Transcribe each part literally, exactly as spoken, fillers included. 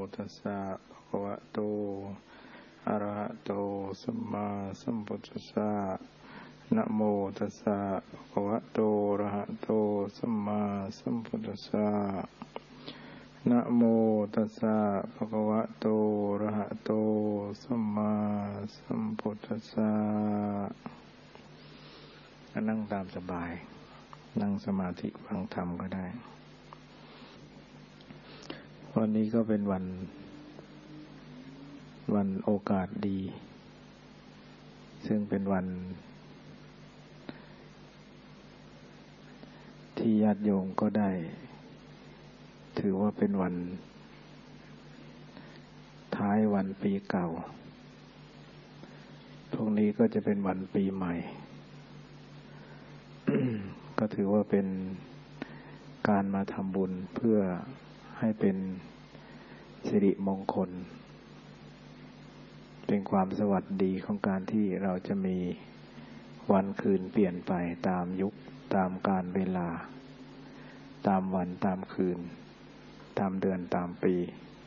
ตัสสะภะคะวะโตอะระหะโตสัมมาสัมพุทธัสสะนะโมตัสสะภะคะวะโตอะระหะโตสัมมาสัมพุทธัสสะนะโมตัสสะภะคะวะโตอะระหะโตสัมมาสัมพุทธัสสะนั่งตามสบายนั่งสมาธิฟังธรรมก็ได้วันนี้ก็เป็นวันวันโอกาสดีซึ่งเป็นวันที่ญาติโยมก็ได้ถือว่าเป็นวันท้ายวันปีเก่าพรุ่งนี้ก็จะเป็นวันปีใหม่ ก็ถือว่าเป็นการมาทำบุญเพื่อให้เป็นสิริมงคลเป็นความสวัสดีของการที่เราจะมีวันคืนเปลี่ยนไปตามยุคตามกาลเวลาตามวันตามคืนตามเดือนตามปี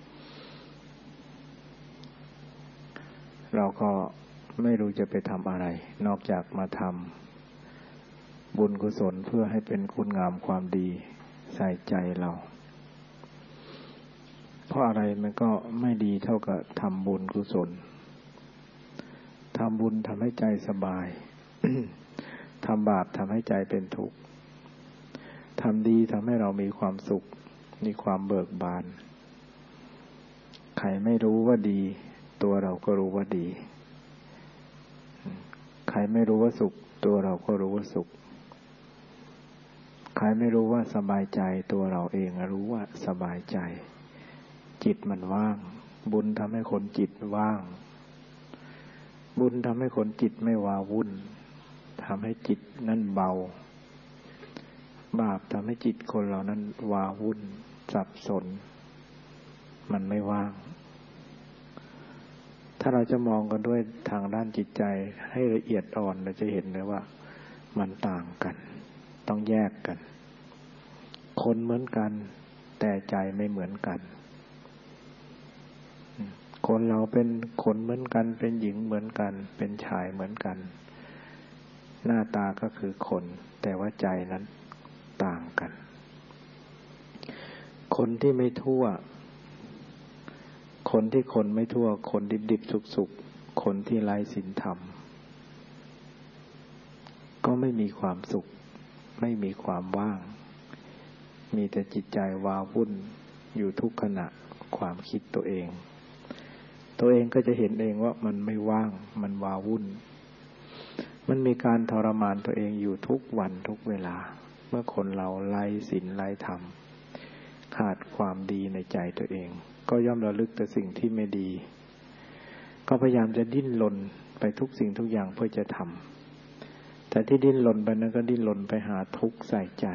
เราก็ไม่รู้จะไปทำอะไรนอกจากมาทำบุญกุศลเพื่อให้เป็นคุณงามความดีใส่ใจเราเพราะอะไรมันก็ไม่ดีเท่ากับทำบุญกุศลทำบุญทำให้ใจสบาย ทำบาปทำให้ใจเป็นทุกข์ทำดีทำให้เรามีความสุขมีความเบิกบานใครไม่รู้ว่าดีตัวเราก็รู้ว่าดีใครไม่รู้ว่าสุขตัวเราก็รู้ว่าสุขใครไม่รู้ว่าสบายใจตัวเราเองรู้ว่าสบายใจจิตมันว่างบุญทำให้คนจิตว่างบุญทำให้คนจิตไม่ว้าวุ่นทำให้จิตนั้นเบาบาปทำให้จิตคนเรานั้นว้าวุ่นสับสนมันไม่ว่างถ้าเราจะมองกันด้วยทางด้านจิตใจให้ละเอียดอ่อนเราจะเห็นเลยว่ามันต่างกันต้องแยกกันคนเหมือนกันแต่ใจไม่เหมือนกันคนเราเป็นคนเหมือนกันเป็นหญิงเหมือนกันเป็นชายเหมือนกันหน้าตาก็คือคนแต่ว่าใจนั้นต่างกันคนที่ไม่ทั่วคนที่คนไม่ทั่วคนดิบๆสุกๆคนที่ไร้ศีลธรรมก็ไม่มีความสุขไม่มีความว่างมีแต่จิตใจว้าวุ่นอยู่ทุกขณะความคิดตัวเองตัวเองก็จะเห็นเองว่ามันไม่ว่างมันว้าวุ่นมันมีการทรมานตัวเองอยู่ทุกวันทุกเวลาเมื่อคนเราไร้ศีลไร้ธรรมขาดความดีในใจตัวเองก็ย่อมระลึกแต่สิ่งที่ไม่ดีก็พยายามจะดิ้นรนไปทุกสิ่งทุกอย่างเพื่อจะทำแต่ที่ดิ้นรนไปนั้นก็ดิ้นรนไปหาทุกข์ใส่ใจ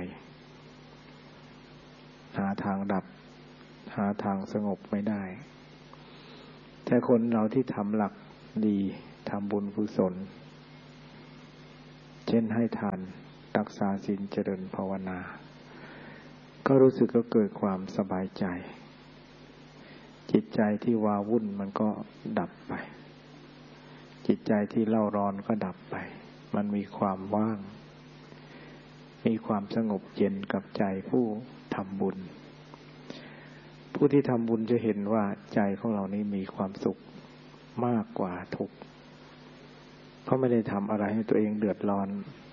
หาทางดับหาทางสงบไม่ได้แต่คนเราที่ทำหลักดีทำบุญกุศลเช่นให้ทานรักษาศีลเจริญภาวนาก็รู้สึกก็เกิดความสบายใจจิตใจที่ว้าวุ่นมันก็ดับไปจิตใจที่เล่าร้อนก็ดับไปมันมีความว่างมีความสงบเย็นกับใจผู้ทำบุญผู้ที่ทำบุญจะเห็นว่าใจของเรานี้มีความสุขมากกว่าทุกข์เพราะไม่ได้ทำอะไรให้ตัวเองเดือดร้อน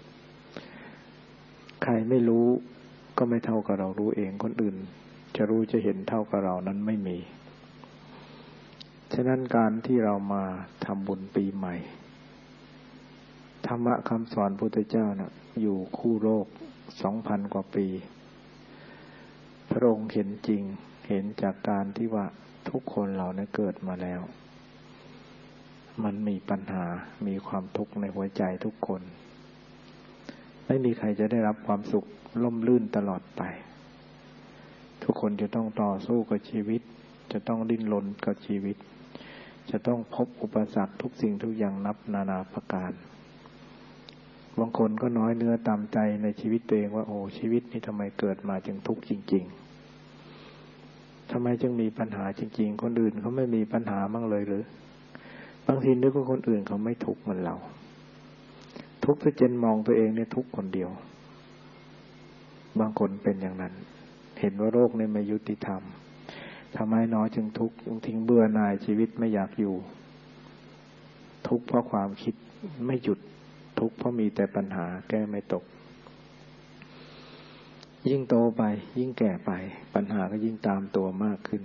ใครไม่รู้ก็ไม่เท่ากับเรารู้เองคนอื่นจะรู้จะเห็นเท่ากับเรานั้นไม่มีฉะนั้นการที่เรามาทำบุญปีใหม่ธรรมะคำสอนพุทธเจ้าน่ะอยู่คู่โลกสองพันกว่าปีพระองค์เห็นจริงเห็นจากการที่ว่าทุกคนเราเนี่ยเกิดมาแล้วมันมีปัญหามีความทุกข์ในหัวใจทุกคนไม่มีใครจะได้รับความสุขล่มลื่นตลอดไปทุกคนจะต้องต่อสู้กับชีวิตจะต้องดิ้นรนกับชีวิตจะต้องพบอุปสรรคทุกสิ่งทุกอย่างนับนานาประการบางคนก็น้อยเนื้อตามใจในชีวิตตัวเองว่าโอ้ชีวิตนี้ทำไมเกิดมาจึงทุกข์จริงๆทำไมจึงมีปัญหาจริงๆคนอื่นเขาไม่มีปัญหาบ้างเลยหรือบางทีนึกว่าคนอื่นเขาไม่ทุกข์เหมือนเราทุกข์จนมองตัวเองเนี่ยทุกข์คนเดียวบางคนเป็นอย่างนั้นเห็นว่าโลกนี้ไม่ยุติธรรมทำไมน้อยจึงทุกข์ทิ้งเบื่อหน่ายชีวิตไม่อยากอยู่ทุกข์เพราะความคิดไม่หยุดทุกข์เพราะมีแต่ปัญหาแก้ไม่ตกยิ่งโตไปยิ่งแก่ไปปัญหาก็ยิ่งตามตัวมากขึ้น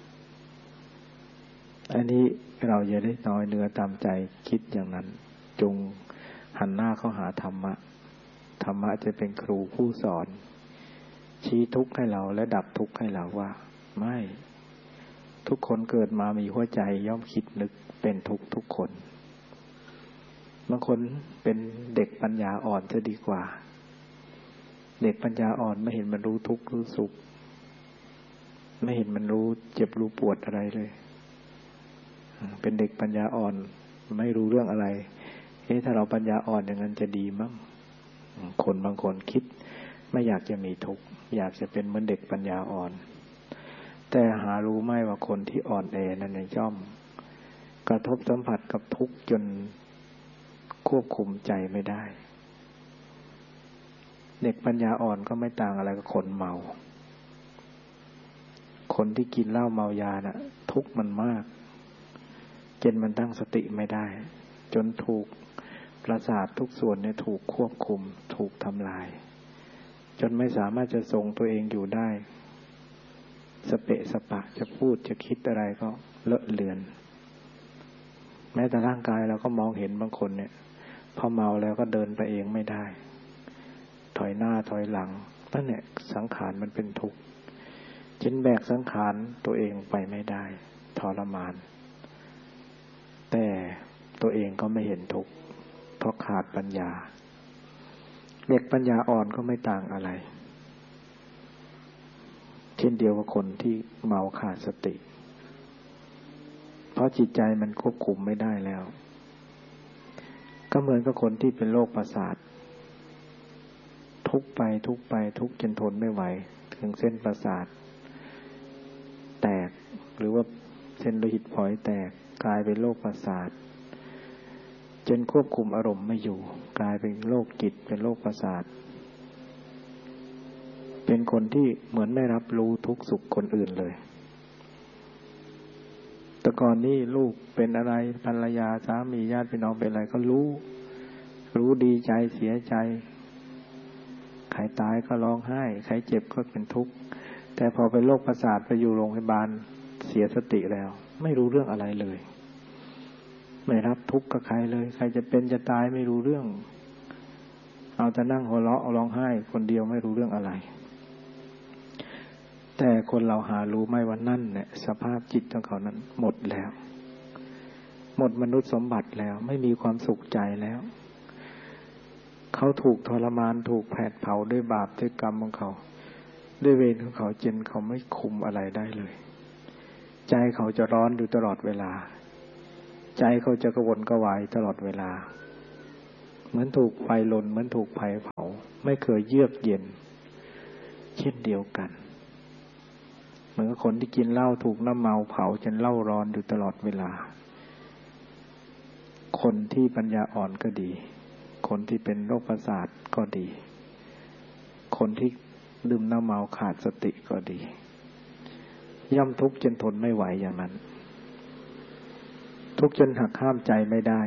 อันนี้เราอย่าได้น้อยเนื้อตามใจคิดอย่างนั้นจงหันหน้าเข้าหาธรรมะธรรมะจะเป็นครูผู้สอนชี้ทุกข์ให้เราและดับทุกข์ให้เราว่าไม่ทุกคนเกิดมามีหัวใจย่อมคิดนึกเป็นทุกข์ทุกคนบางคนเป็นเด็กปัญญาอ่อนจะดีกว่าเด็กปัญญาอ่อนไม่เห็นมันรู้ทุกข์รู้สุขไม่เห็นมันรู้เจ็บรู้ปวดอะไรเลยเป็นเด็กปัญญาอ่อนไม่รู้เรื่องอะไรเอ๊ะถ้าเราปัญญาอ่อนอย่างนั้นจะดีมั้งคนบางคนคิดไม่อยากจะมีทุกข์อยากจะเป็นเหมือนเด็กปัญญาอ่อนแต่หารู้ไหมว่าคนที่อ่อนแอนั้นย่อมกระทบสัมผัสกับทุกข์จนควบคุมใจไม่ได้เด็กปัญญาอ่อนก็ไม่ต่างอะไรกับคนเมาคนที่กินเหล้าเมายาน่ะทุกข์มันมากจนมันตั้งสติไม่ได้จนถูกประสาททุกส่วนเนี่ยถูกควบคุมถูกทำลายจนไม่สามารถจะทรงตัวเองอยู่ได้สเปะสปะจะพูดจะคิดอะไรก็เลอะเลือนแม้แต่ร่างกายเราก็มองเห็นบางคนเนี่ยพอเมาแล้วก็เดินไปเองไม่ได้ถอยหน้าถอยหลังนั่นเนี่ยสังขารมันเป็นทุกข์จินแบกสังขารตัวเองไปไม่ได้ทรมานแต่ตัวเองก็ไม่เห็นทุกข์เพราะขาดปัญญาเด็กปัญญาอ่อนก็ไม่ต่างอะไรเช่นเดียวกับคนที่เมาขาดสติเพราะจิตใจมันควบคุมไม่ได้แล้วก็เหมือนกับคนที่เป็นโรคประสาททุกไปทุกไปทุกจนทนไม่ไหวถึงเส้นประสาทแตกหรือว่าเส้นโลหิตฝอยแตกกลายเป็นโรคประสาทจนควบคุมอารมณ์ไม่อยู่กลายเป็นโรคจิตเป็นโรคประสาทเป็นคนที่เหมือนไม่รับรู้ทุกข์สุขคนอื่นเลยแต่ก่อนนี้ลูกเป็นอะไรภรรยาสามีญาติพี่น้องเป็นอะไรก็รู้รู้ดีใจเสียใจใครตายก็ร้องไห้ใครเจ็บก็เป็นทุกข์แต่พอเป็นโรคประสาทไปอยู่โรงพยาบาลเสียสติแล้วไม่รู้เรื่องอะไรเลยไม่รับทุกข์กับใครเลยใครจะเป็นจะตายไม่รู้เรื่องเอาแต่นั่งหัวเราะร้องไห้คนเดียวไม่รู้เรื่องอะไรแต่คนเราหารู้ไหมว่านั่นเนี่ยสภาพจิตของเขานั้นหมดแล้วหมดมนุษย์สมบัติแล้วไม่มีความสุขใจแล้วเขาถูกทรมานถูกแผดเผาด้วยบาปด้วยกรรมของเขาด้วยเวรของเขาจนเขาไม่คุมอะไรได้เลยใจเขาจะร้อนอยู่ตลอดเวลาใจเขาจะกระวนกระวายตลอดเวลาเหมือนถูกไฟลนเหมือนถูกไฟเผาไม่เคยเยือกเย็นเช่นเดียวกันเหมือนกับคนที่กินเหล้าถูกน้ำเมาเผาจนเหล้าร้อนอยู่ตลอดเวลาคนที่ปัญญาอ่อนก็ดีคนที่เป็นโรคประสาทก็ดีคนที่ดื่มน้ำเมาขาดสติก็ดีย่อมทุกข์จนทนไม่ไหวอย่างนั้นทุกข์จนหักห้ามใจไม่ได้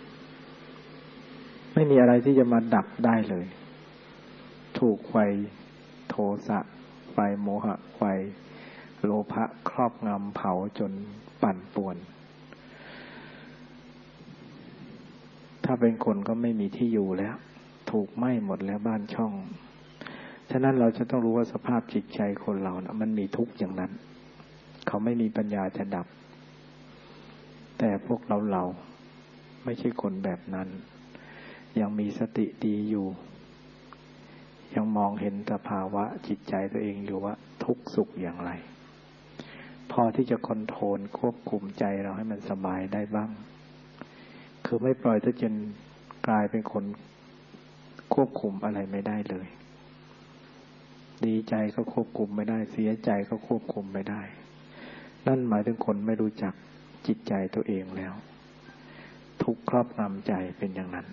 ไม่มีอะไรที่จะมาดับได้เลยถูกไฟโทสะไฟโมหะไฟโลภะครอบงำเผาจนปั่นป่วนถ้าเป็นคนก็ไม่มีที่อยู่แล้วถูกไหม้หมดแล้วบ้านช่องฉะนั้นเราจะต้องรู้ว่าสภาพจิตใจคนเรานะมันมีทุกข์อย่างนั้นเขาไม่มีปัญญาจะดับแต่พวกเราเราไม่ใช่คนแบบนั้นยังมีสติดีอยู่ยังมองเห็นสภาวะจิตใจตัวเองอยู่ว่าทุกข์สุขอย่างไรพอที่จะคอนโทรลควบคุมใจเราให้มันสบายได้บ้างคือไม่ปล่อยถ้าจนกลายเป็นคนควบคุมอะไรไม่ได้เลยดีใจก็ควบคุมไม่ได้เสียใจก็ควบคุมไม่ได้นั่นหมายถึงคนไม่รู้จักจิตใจตัวเองแล้วทุกข์ครอบงำใจเป็นอย่างนั้น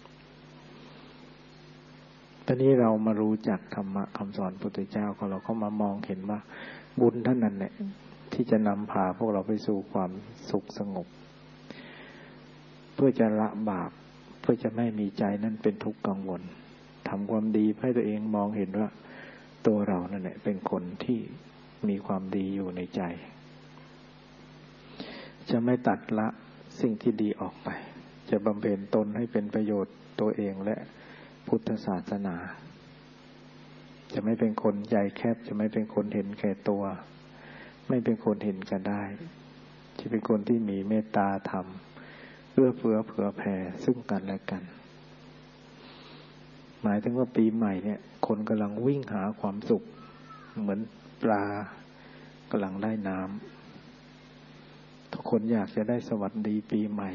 ตอนนี้เรามารู้จักธรรมะคำสอนพุทธเจ้าของเราก็มามองเห็นว่าบุญท่านนั้นเนี่ยที่จะนำพาพวกเราไปสู่ความสุขสงบเพื่อจะละบาปเพื่อจะไม่มีใจนั้นเป็นทุกข์กังวลทำความดีให้ตัวเองมองเห็นว่าตัวเรานั่นแหละเป็นคนที่มีความดีอยู่ในใจจะไม่ตัดละสิ่งที่ดีออกไปจะบำเพ็ญตนให้เป็นประโยชน์ตัวเองและพุทธศาสนาจะไม่เป็นคนใจแคบจะไม่เป็นคนเห็นแก่ตัวไม่เป็นคนเห็นกันได้จะเป็นคนที่มีเมตตาธรรมเอื้อเฟื้อเผื่อแผ่ซึ่งกันและกันหมายถึงว่าปีใหม่เนี่ยคนกำลังวิ่งหาความสุขเหมือนปลากำลังได้น้ำทุกคนอยากจะได้สวัสดีปีใหม่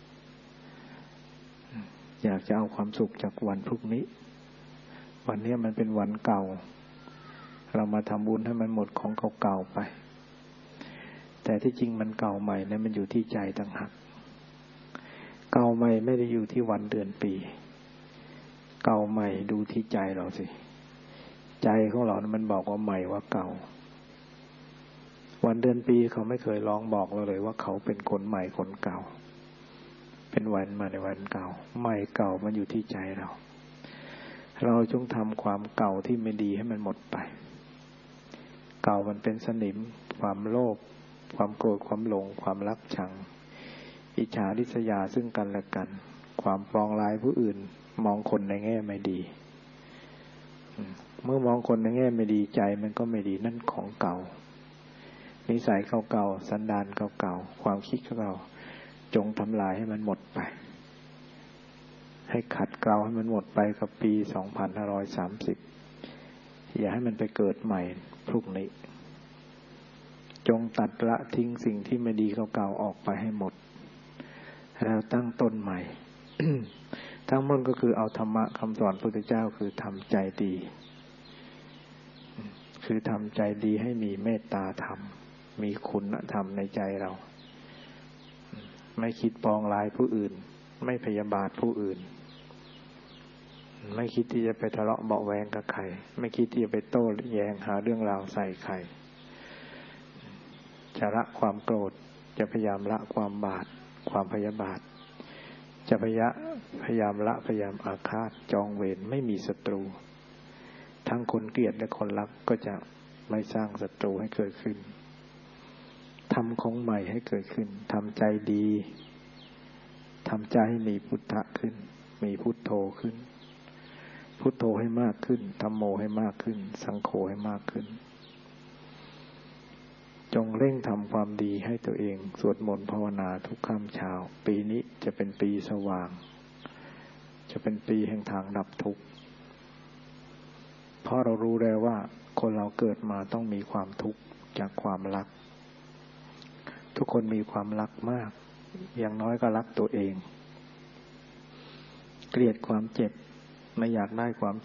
อยากจะเอาความสุขจากวันพรุ่งนี้วันนี้มันเป็นวันเก่าเรามาทำบุญให้มันหมดของเก่าๆไปแต่ที่จริงมันเก่าใหม่เนี่ยมันอยู่ที่ใจต่างหากเก่าใหม่ไม่ได้อยู่ที่วันเดือนปีเก่าใหม่ดูที่ใจเราสิใจของเรานะมันบอกว่าใหม่ว่าเก่าวันเดือนปีเขาไม่เคยร้องบอกเราเลยว่าเขาเป็นคนใหม่คนเก่าเป็นวันมาในวันเก่าใหม่เก่ามันอยู่ที่ใจเราเราจงทำความเก่าที่ไม่ดีให้มันหมดไปเก่ามันเป็นสนิมความโลภความโกรธความหลงความรักชังอิจฉาริษยาซึ่งกันและกันความปองร้ายผู้อื่นมองคนในแง่ไม่ดีเมื่อมองคนในแง่ไม่ดีใจมันก็ไม่ดีนั่นของเก่านิสัยเก่าๆสันดานเก่าๆความคิดเก่าจงทำลายให้มันหมดไปให้ขัดเกลาให้มันหมดไปกับปีสองพันห้าร้อยสามสิบอย่าให้มันไปเกิดใหม่พรุ่งนี้จงตัดละทิ้งสิ่งที่ไม่ดีเก่าๆออกไปให้หมดแล้วตั้งต้นใหม่ ทั้งหมดก็คือเอาธรรมะคำสอนพระพุทธเจ้าคือทำใจดีคือทำใจดีให้มีเมตตาธรรมมีคุณธรรมในใจเราไม่คิดปองร้ายผู้อื่นไม่พยาบาทผู้อื่นไม่คิดที่จะไปทะเลาะเบาะแวงกับใครไม่คิดที่จะไปโต้แย้งหาเรื่องราวใส่ใครจะละความโกรธจะพยายามละความบาปความพยาบาทจะพยายามพยายามละพยายามอาฆาตจองเวรไม่มีศัตรูทั้งคนเกลียดและคนรักก็จะไม่สร้างศัตรูให้เกิดขึ้นทำของใหม่ให้เกิดขึ้นทำใจดีทำใจให้มีพุทธะขึ้นมีพุทโธขึ้นพุทโธให้มากขึ้นธัมโมให้มากขึ้นสังโฆให้มากขึ้นจงเร่งทำความดีให้ตัวเองสวดมนต์ภาวนาทุกค่ำเช้าปีนี้จะเป็นปีสว่างจะเป็นปีแห่งทางดับทุกข์เพราะเรารู้แล้วว่าคนเราเกิดมาต้องมีความทุกข์จากความรักทุกคนมีความรักมากอย่างน้อยก็รักตัวเองเกลียดความเจ็บไม่อยากได้ความ